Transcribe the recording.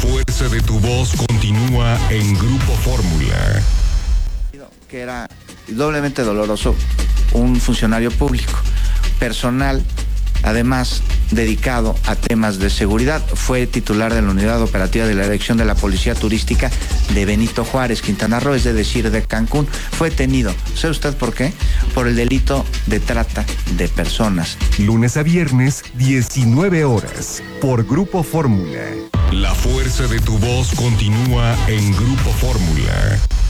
fuerza de tu voz continúa en Grupo Fórmula. Que era doblemente doloroso, un funcionario público, personal, además dedicado a temas de seguridad. Fue titular de la unidad operativa de la Dirección de la Policía Turística de Benito Juárez, Quintana Roo, es decir, de Cancún. Fue detenido. ¿Sabe usted por qué? Por el delito de trata de personas. Lunes a viernes, 19 horas, por Grupo Fórmula. La fuerza de tu voz continúa en Grupo Fórmula.